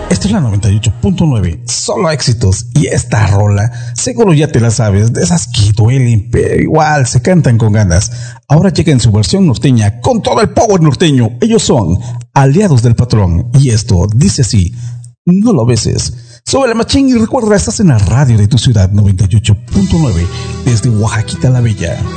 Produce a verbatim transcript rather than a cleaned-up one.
Esta es la noventa y ocho punto nueve, solo éxitos. Y esta rola, seguro ya te la sabes, de esas que duelen, pero igual se cantan con ganas. Ahora llega en su versión norteña, con todo el power norteño. Ellos son Aliados del Patrón. Y esto dice así: no lo beses. Sube la machín y recuerda, estás en la radio de tu ciudad, noventa y ocho punto nueve, desde Oaxaquita la Bella.